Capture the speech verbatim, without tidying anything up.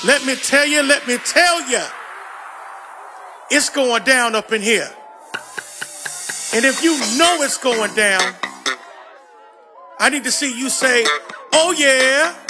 Let me tell you, let me tell you, it's going down up in here. And if you know it's going down, I need to see you say, oh yeah.